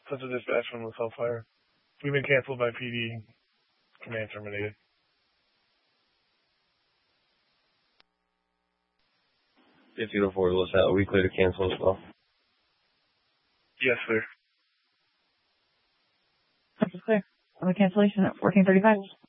Central Dispatch from the cell fire. We've been canceled by PD. Command terminated. 50-4, what's that? Are we clear to cancel as well? Yes, sir. This is clear. On the cancellation at 1435.